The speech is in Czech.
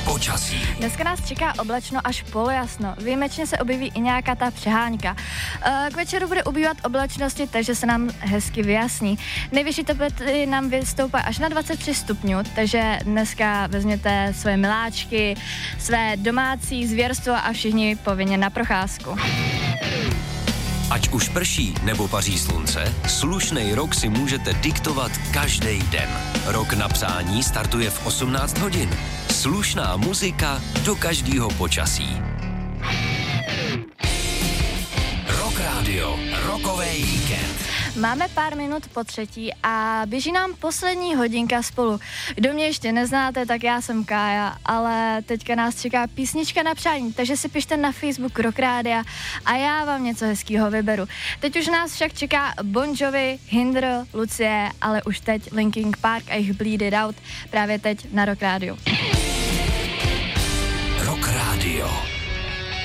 Počasí. Dneska nás čeká oblačno až polojasno. Výjimečně se objeví i nějaká ta přeháňka. K večeru bude ubývat oblačnosti, takže se nám hezky vyjasní. Nejvyšší teploty nám vystoupá až na 23 stupňů, takže dneska vezměte své miláčky, své domácí zvěrstvo a všichni povinně na procházku. Ať už prší nebo paří slunce, slušnej rok si můžete diktovat každý den. Rok na psání startuje v 18 hodin. Slušná muzika do každého počasí. Rock Radio, rokový víkend. Máme pár minut po třetí a běží nám poslední hodinka spolu. Kdo mě ještě neznáte, tak já jsem Kája, ale teďka nás čeká písnička na přání, takže si pište na Facebook Rock Rádia a já vám něco hezkýho vyberu. Teď už nás však čeká Bon Jovi, Hinder, Lucie, ale už teď Linkin Park a jejich Bleed It Out právě teď na Rock Radio. Rock Radio.